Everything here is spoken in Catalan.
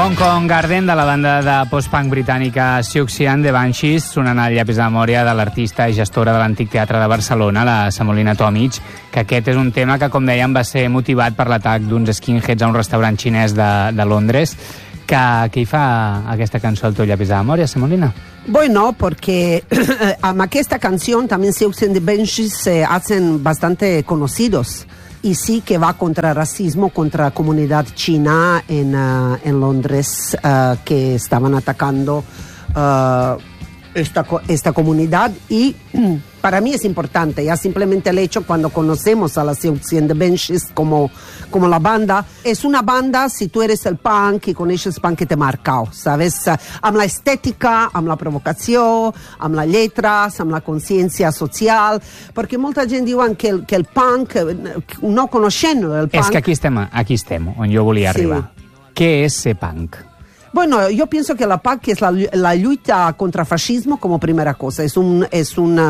Hong Kong Garden, de la banda de post-punk britànica Siouxsie The Banshees, sonant el llapis de memòria de l'artista i gestora de l'Antic Teatre de Barcelona, la Semolina Tomic, que aquest és un tema que, com dèiem, va ser motivat per l'atac d'uns skinheads a un restaurant xinès de Londres. Què hi fa aquesta cançó al teu llapis de memòria, Semolina? Bueno, porque a esta canción también Siouxsie The Banshees se hacen bastante conocidos. Y sí que va contra racismo, contra la comunidad china en Londres, que estaban atacando esta comunidad. Y para mí es importante, ya simplemente el hecho cuando conocemos a la Siouxsie The Banshees como la banda, es una banda, si tú eres el punk y conoces punk que te marca, ¿sabes? Amb la estética, amb la provocació, amb la lletra, amb la consciència social, perquè molta gent diuen que el punk, no coneixent el punk... És que aquí estem, on jo volia arribar. Què és ser punk? Bueno, yo pienso que la punk es la lucha contra el fascismo como primera cosa. Es una